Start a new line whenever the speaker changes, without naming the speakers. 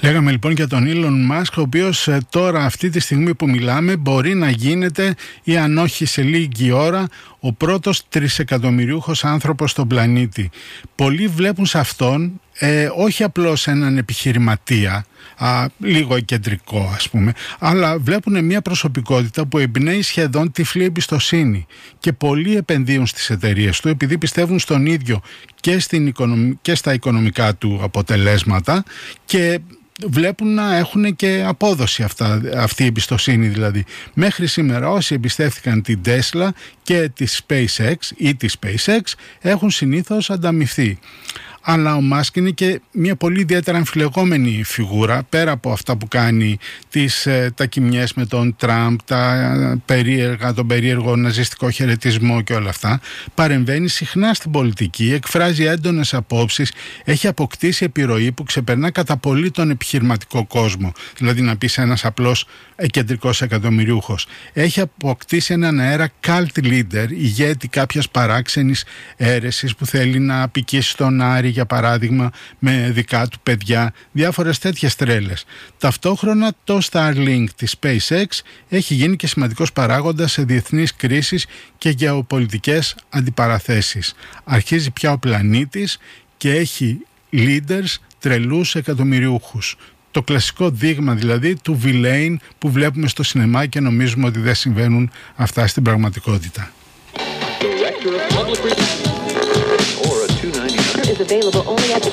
Λέγαμε λοιπόν για τον Elon Musk, ο οποίος τώρα αυτή τη στιγμή που μιλάμε μπορεί να γίνεται, ή αν όχι σε λίγη ώρα, ο πρώτος τρισεκατομμυριούχος άνθρωπος στον πλανήτη. Πολλοί βλέπουν σε αυτόν όχι απλώς έναν επιχειρηματία, λίγο κεντρικό ας πούμε, αλλά βλέπουν μια προσωπικότητα που εμπνέει σχεδόν τυφλή εμπιστοσύνη, και πολλοί επενδύουν στις εταιρείες του επειδή πιστεύουν στον ίδιο και στα οικονομικά του αποτελέσματα, και βλέπουν να έχουν και απόδοση αυτή η εμπιστοσύνη. Δηλαδή μέχρι σήμερα όσοι εμπιστεύτηκαν την Tesla και τη SpaceX έχουν συνήθως ανταμοιφθεί. Αλλά ο Μάσκ είναι και μια πολύ ιδιαίτερα αμφιλεγόμενη φιγούρα, πέρα από αυτά που κάνει, τα κοιμιές με τον Τραμπ, τον περίεργο ναζιστικό χαιρετισμό και όλα αυτά. Παρεμβαίνει συχνά στην πολιτική, εκφράζει έντονες απόψεις, έχει αποκτήσει επιρροή που ξεπερνά κατά πολύ τον επιχειρηματικό κόσμο. Δηλαδή να πεις ένας απλός κεντρικός εκατομμυριούχος. Έχει αποκτήσει έναν αέρα cult leader, ηγέτη κάποιας παράξενης αίρεσης που θέλει να απικήσει στον Άρη, για παράδειγμα, με δικά του παιδιά, διάφορες τέτοιες τρέλες. Ταυτόχρονα το Starlink της SpaceX έχει γίνει και σημαντικός παράγοντας σε διεθνείς κρίσεις και γεωπολιτικές αντιπαραθέσεις. Αρχίζει πια ο πλανήτης και έχει leaders, τρελούς εκατομμυριούχους. Το κλασικό δείγμα δηλαδή του villain που βλέπουμε στο σινεμά και νομίζουμε ότι δεν συμβαίνουν αυτά στην πραγματικότητα. Is available only at the